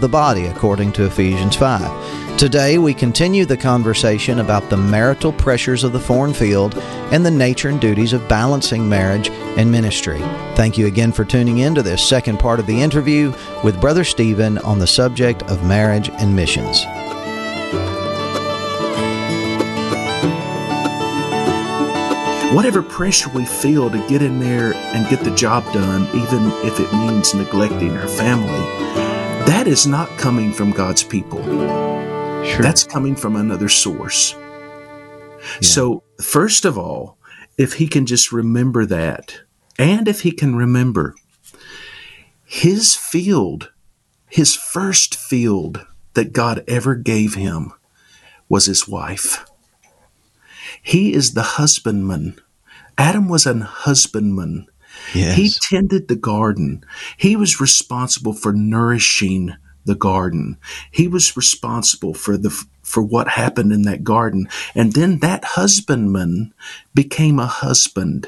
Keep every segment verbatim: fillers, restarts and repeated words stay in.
the body, according to Ephesians five. Today, we continue the conversation about the marital pressures of the foreign field and the nature and duties of balancing marriage and ministry. Thank you again for tuning in to this second part of the interview with Brother Stephen on the subject of marriage and missions. Whatever pressure we feel to get in there and get the job done, even if it means neglecting our family, that is not coming from God's people. Sure. That's coming from another source. Yeah. So, first of all, if he can just remember that, and if he can remember his field, his first field that God ever gave him was his wife. He is the husbandman. Adam was an husbandman. Yes. He tended the garden. He was responsible for nourishing the garden. He was responsible for the for what happened in that garden. And then that husbandman became a husband.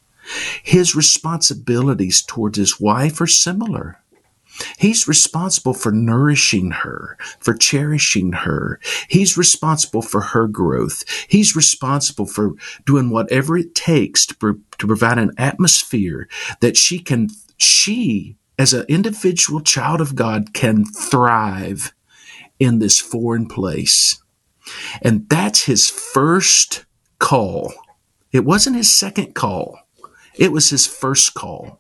His responsibilities towards his wife are similar. He's responsible for nourishing her, for cherishing her. He's responsible for her growth. He's responsible for doing whatever it takes to, pro- to provide an atmosphere that she can, she, as an individual child of God, can thrive in this foreign place. And that's his first call. It wasn't his second call. It was his first call.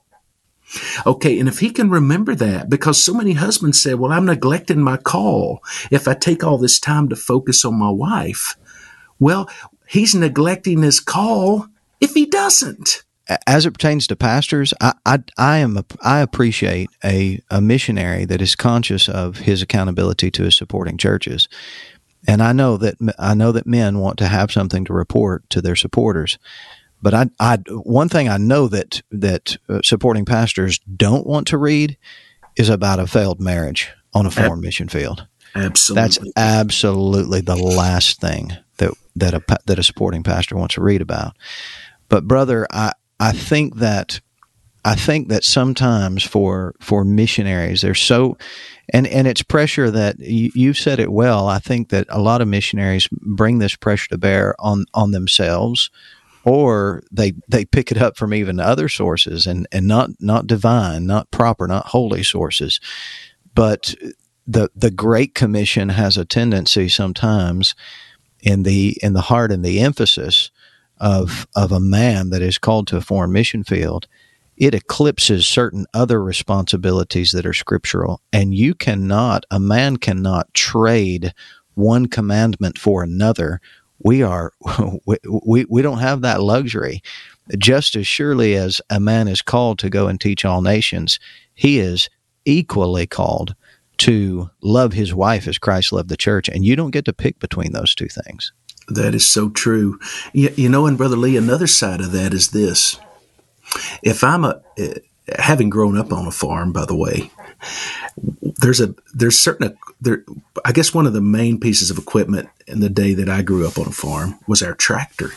Okay, and if he can remember that, because so many husbands say, well, I'm neglecting my call if I take all this time to focus on my wife. Well, he's neglecting his call if he doesn't. As it pertains to pastors, I I, I am a, I appreciate a, a missionary that is conscious of his accountability to his supporting churches, and I know that I know that men want to have something to report to their supporters. But I, I, one thing I know that that uh, supporting pastors don't want to read is about a failed marriage on a foreign Ab- mission field. Absolutely, that's absolutely the last thing that that a that a supporting pastor wants to read about. But brother, I, I think that I think that sometimes for for missionaries, they're so, and and it's pressure that you, you've said it well. I think that a lot of missionaries bring this pressure to bear on on themselves. Or they they pick it up from even other sources and, and not not divine, not proper, not holy sources. But the the Great Commission has a tendency sometimes in the in the heart and the emphasis of of a man that is called to a foreign mission field. It eclipses certain other responsibilities that are scriptural, and you cannot, a man cannot trade one commandment for another. We are, we, we, we don't have that luxury. Just as surely as a man is called to go and teach all nations, he is equally called to love his wife as Christ loved the church. And you don't get to pick between those two things. That is so true. You, you know, and Brother Lee, another side of that is this. If I'm a, having grown up on a farm, by the way, there's a, there's certain, there, I guess one of the main pieces of equipment in the day that I grew up on a farm was our tractor.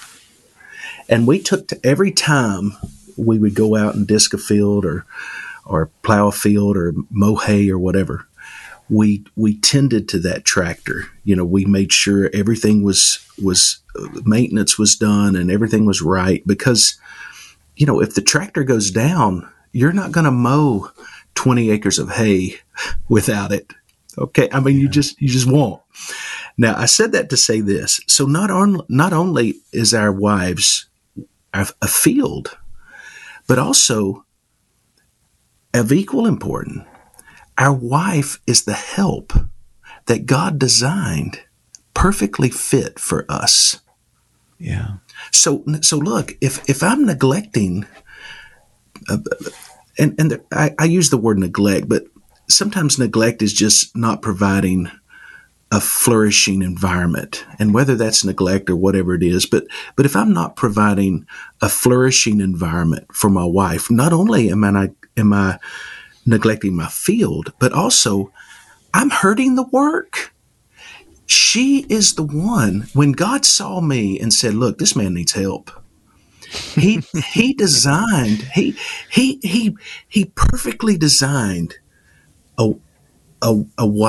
And we took to every time we would go out and disc a field or, or plow a field or mow hay or whatever, we, we tended to that tractor. You know, we made sure everything was, was maintenance was done and everything was right, because, you know, if the tractor goes down, you're not going to mow twenty acres of hay without it. Okay. I mean, you just, you just won't. Now, I said that to say this. So not on, not only is our wives a, a field, but also of equal importance, our wife is the help that God designed perfectly fit for us. Yeah. So, so look, if, if I'm neglecting, uh, and, and the, I, I use the word neglect, but sometimes neglect is just not providing a flourishing environment, and whether that's neglect or whatever it is, but, but if I'm not providing a flourishing environment for my wife, not only am I, am I neglecting my field, but also I'm hurting the work. She is the one, when God saw me and said, look, this man needs help. He, he designed, he, he, he, he perfectly designed a, a, a